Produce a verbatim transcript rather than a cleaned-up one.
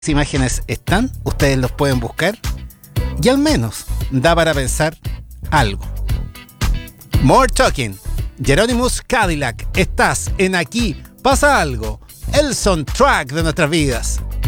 imágenes están, ustedes los pueden buscar y al menos da para pensar algo. More Talking, Jeronimus Cadillac, estás en Aquí Pasa Algo, el soundtrack de nuestras vidas.